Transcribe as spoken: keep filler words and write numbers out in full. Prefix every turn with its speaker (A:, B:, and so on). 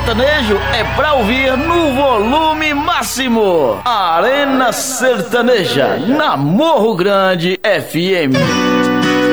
A: sertanejo é pra ouvir no volume máximo. Arena Sertaneja, na Morro Grande F M.